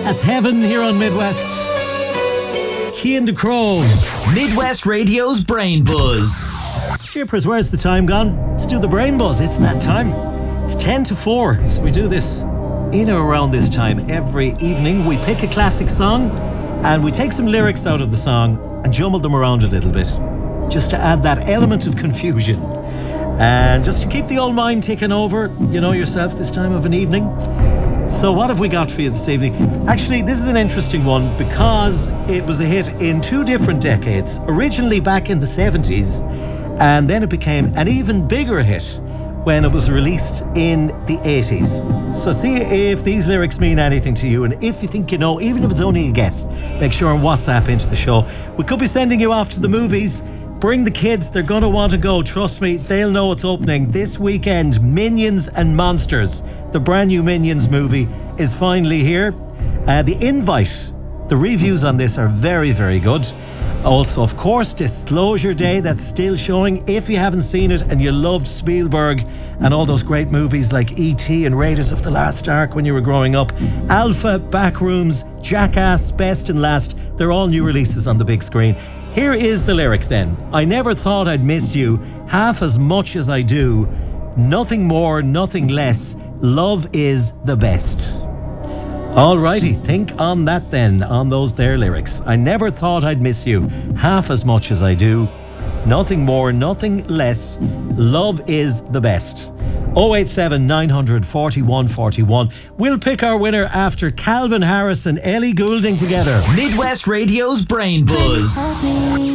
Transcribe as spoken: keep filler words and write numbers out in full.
That's Heaven here on Midwest. Cian Crow. Midwest Radio's Brain Buzz. Shippers, where's the time gone? Let's do the Brain Buzz. It's that time. It's ten to four, so we do this in or around this time every evening. We pick a classic song and we take some lyrics out of the song and jumble them around a little bit, just to add that element of confusion. And just to keep the old mind ticking over, you know yourself, this time of an evening. So what have we got for you this evening? Actually, this is an interesting one because it was a hit in two different decades. Originally back in the seventies, and then it became an even bigger hit when it was released in the eighties. So see if these lyrics mean anything to you, and if you think you know, even if it's only a guess, make sure and WhatsApp into the show. We could be sending you off to the movies. Bring the kids, they're going to want to go. Trust me, they'll know it's opening this weekend. Minions and Monsters, the brand new Minions movie, is finally here. Uh, the invite, the reviews on this are very, very good. Also, of course, Disclosure Day, that's still showing. If you haven't seen it and you loved Spielberg and all those great movies like E T and Raiders of the Lost Ark when you were growing up, Alpha, Backrooms, Jackass, Best and Last, they're all new releases on the big screen. Here is the lyric then. I never thought I'd miss you half as much as I do. Nothing more, nothing less. Love is the best. Alrighty, think on that then, on those there lyrics. I never thought I'd miss you half as much as I do. Nothing more, nothing less. Love is the best. oh eight seven, nine hundred, forty-one forty-one. We'll pick our winner after Calvin Harris and Ellie Goulding together. Midwest Radio's Brain Buzz.